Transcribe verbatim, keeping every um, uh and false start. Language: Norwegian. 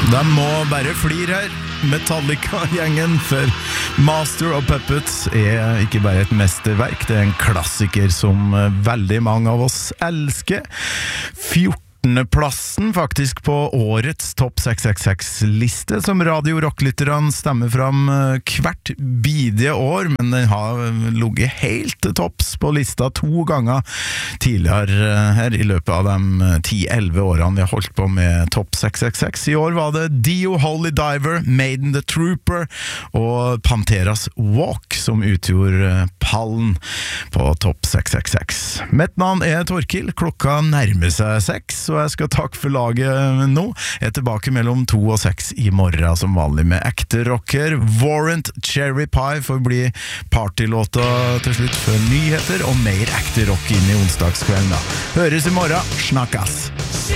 De må bare flir her. Metallica-gjengen, for Master of Puppets er ikke bare et mesterverk, det er en klassiker som veldig mange av oss elsker. fjortenplassen faktisk på årets Topp seks seks seks-liste, som Radio Rock-lytterne stemmer fram hvert bidige år, men den har ligget helt til topps på lista to ganger tidligere her i løpet av de ti elleve årene vi har holdt på med Topp seks seks seks. I år var det Dio, Holy Diver, Maiden the Trooper og Panteras Walk som utgjorde pallen på Topp seks seks seks. Mitt navn er Torkil, klokka nærmer seg seks, og jeg skal takke for laget nå. Jeg er tilbake mellom to og seks i morgen som vanlig med ekte rocker. Warrant Cherry Pie får bli partylåta til slutt før nyheter og mer ekte rock inn i onsdagskvelden. Høres i morgen, snakkas!